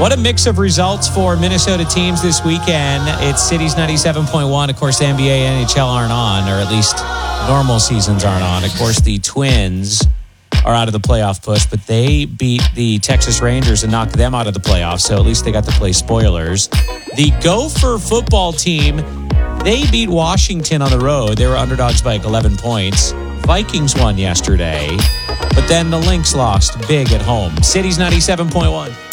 What a mix of results for Minnesota teams this weekend. It's Cities 97.1. Of course, the NBA, NHL aren't on, or at least normal seasons aren't on. Of course, the Twins are out of the playoff push, but they beat the Texas Rangers and knocked them out of the playoffs, so at least they got to play spoilers. The Gopher football team, they beat Washington on the road. They were underdogs by 11 points. Vikings won yesterday, but then the Lynx lost big at home. Cities 97.1.